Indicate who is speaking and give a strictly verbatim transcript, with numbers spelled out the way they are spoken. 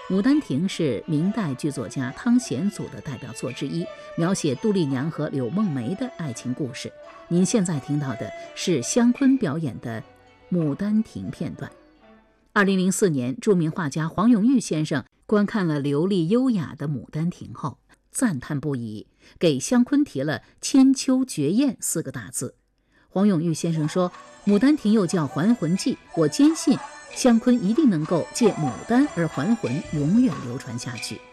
Speaker 1: 《牡丹亭》是明代剧作家汤显祖的代表作之一，描写杜丽娘和柳梦梅的爱情故事。您现在听到的是湘坤表演的《牡丹亭》片段。二零零四年，著名画家黄永玉先生观看了流丽优雅的《牡丹亭》后，赞叹不已，给湘坤题了“千秋绝艳”四个大字。黄永玉先生说，《牡丹亭》又叫《还魂记》，我坚信湘坤一定能够借牡丹而还魂，永远流传下去。